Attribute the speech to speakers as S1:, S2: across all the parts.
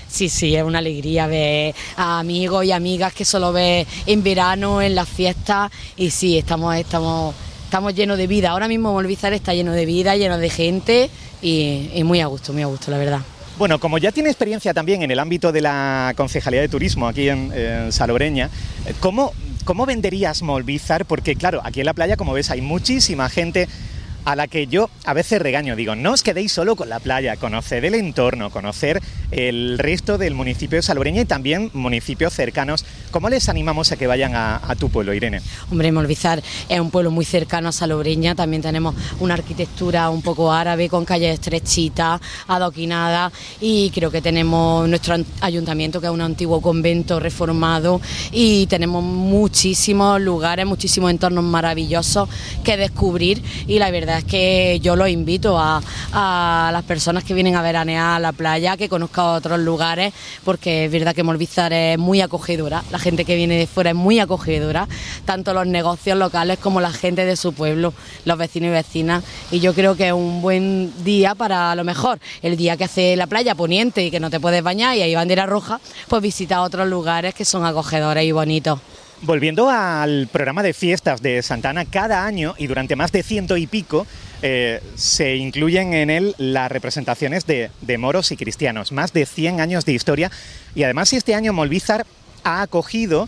S1: Sí, sí, es una alegría ver a amigos y amigas que solo ves en verano, en las fiestas, y sí, estamos llenos de vida. Ahora mismo Molvízar está lleno de vida, lleno de gente y muy a gusto, la verdad.
S2: Bueno, como ya tiene experiencia también en el ámbito de la Concejalía de Turismo aquí en Salobreña, ¿cómo venderías Molvízar? Porque claro, aquí en la playa, como ves, hay muchísima gente a la que yo a veces regaño, digo, no os quedéis solo con la playa, conoced el entorno, conocer el resto del municipio de Salobreña y también municipios cercanos. ¿Cómo les animamos a que vayan a tu pueblo, Irene?
S1: Hombre, Molvízar es un pueblo muy cercano a Salobreña, también tenemos una arquitectura un poco árabe, con calles estrechitas, adoquinadas, y creo que tenemos nuestro ayuntamiento, que es un antiguo convento reformado, y tenemos muchísimos lugares, muchísimos entornos maravillosos que descubrir, y la verdad es que yo los invito a las personas que vienen a veranear a la playa, que conozcan otros lugares, porque es verdad que Molvízar es muy acogedora, la gente que viene de fuera es muy acogedora, tanto los negocios locales como la gente de su pueblo, los vecinos y vecinas, y yo creo que es un buen día para, a lo mejor, el día que hace la playa poniente y que no te puedes bañar y hay bandera roja, pues visita otros lugares que son acogedores y bonitos.
S2: Volviendo al programa de fiestas de Santa Ana, cada año y durante más de 100 y pico se incluyen en él las representaciones de moros y cristianos, más de 100 años de historia, y además este año Molvízar ha acogido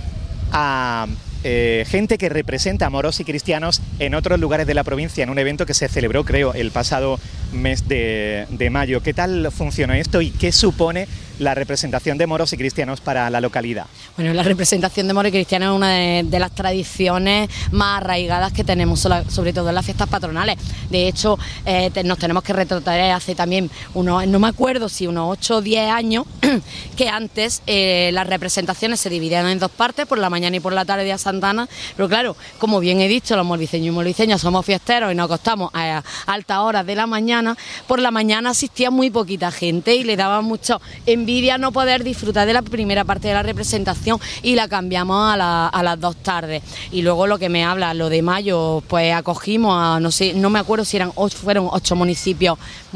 S2: a gente que representa a moros y cristianos en otros lugares de la provincia, en un evento que se celebró, creo, el pasado mes de mayo. ¿Qué tal funcionó esto y qué supone la representación de moros y cristianos para la localidad?
S1: Bueno, la representación de moros y cristianos es una de las tradiciones más arraigadas que tenemos, sobre todo en las fiestas patronales. De hecho, nos tenemos que retrotraer hace también no me acuerdo si unos 8 o 10 años, que antes las representaciones se dividían en dos partes, por la mañana y por la tarde de Santa Ana, pero claro, como bien he dicho, los molviceños y molviceñas somos fiesteros y nos acostamos a altas horas de la mañana. Por la mañana asistía muy poquita gente y le daba mucho envidia no poder disfrutar de la primera parte de la representación, y la cambiamos a las 2 tardes. Y luego lo que me habla, lo de mayo, pues acogimos a, no me acuerdo si fueron 8 municipios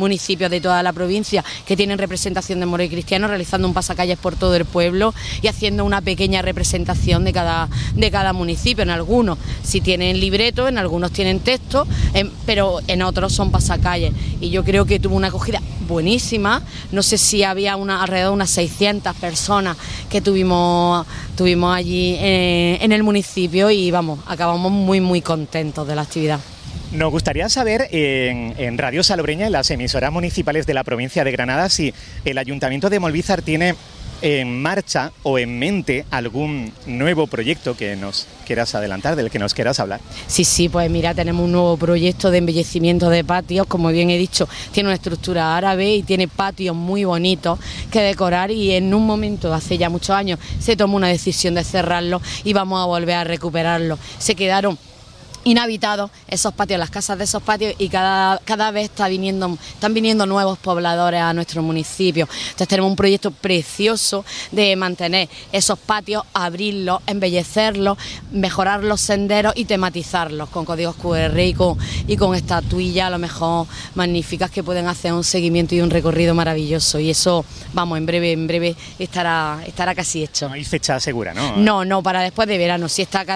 S1: de toda la provincia que tienen representación de moros y cristianos, realizando un pasacalles por todo el pueblo y haciendo una pequeña representación de cada municipio. En algunos sí tienen libreto, en algunos tienen texto, pero en otros son pasacalles, y yo creo que tuvo una acogida buenísima. No sé si había alrededor de unas 600 personas que tuvimos allí en el municipio, y vamos, acabamos muy muy contentos de la actividad.
S2: Nos gustaría saber en Radio Salobreña, en las emisoras municipales de la provincia de Granada, si el Ayuntamiento de Molvízar tiene en marcha o en mente algún nuevo proyecto que nos quieras adelantar, del que nos quieras hablar.
S1: Sí, pues mira, tenemos un nuevo proyecto de embellecimiento de patios, como bien he dicho, tiene una estructura árabe y tiene patios muy bonitos que decorar, y en un momento, hace ya muchos años, se tomó una decisión de cerrarlo y vamos a volver a recuperarlo. Se quedaron inhabitados esos patios, las casas de esos patios, y cada vez están viniendo nuevos pobladores a nuestro municipio. Entonces tenemos un proyecto precioso de mantener esos patios, abrirlos, embellecerlos, mejorar los senderos y tematizarlos con códigos QR y con estatuillas a lo mejor magníficas que pueden hacer un seguimiento y un recorrido maravilloso, y eso, vamos, en breve estará casi hecho.
S2: No hay fecha segura, ¿no?
S1: No, para después de verano, sí está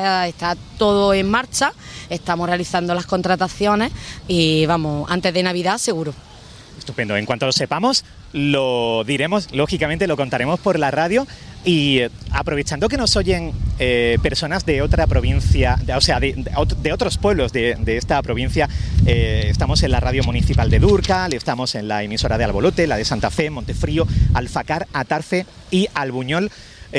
S1: todo en marcha. Estamos realizando las contrataciones y vamos, antes de Navidad seguro.
S2: Estupendo, en cuanto lo sepamos lo diremos, lógicamente lo contaremos por la radio, y aprovechando que nos oyen personas de otra provincia, o sea, de otros pueblos de esta provincia, estamos en la radio municipal de Dúrcal, estamos en la emisora de Albolote, la de Santa Fe, Montefrío, Alfacar, Atarfe y Albuñol.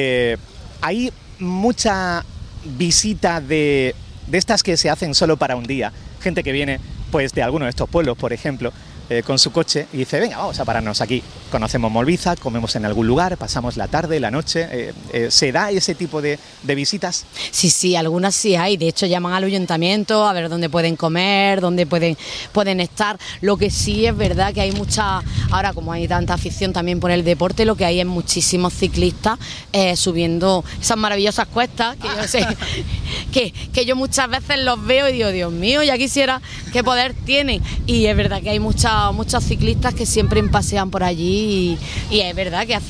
S2: Hay mucha visita de estas que se hacen solo para un día, gente que viene pues de alguno de estos pueblos, por ejemplo, con su coche, y dice, venga, vamos a pararnos aquí, conocemos Molvízar, comemos en algún lugar, pasamos la tarde, la noche. ¿Se da ese tipo de visitas?
S1: Sí, algunas sí hay, de hecho llaman al ayuntamiento a ver dónde pueden comer, dónde pueden estar. Lo que sí es verdad que hay ahora como hay tanta afición también por el deporte, lo que hay es muchísimos ciclistas subiendo esas maravillosas cuestas, que yo sé, que yo muchas veces los veo y digo, Dios mío, ya quisiera qué poder tienen, y es verdad que hay muchos ciclistas que siempre pasean por allí, y es verdad que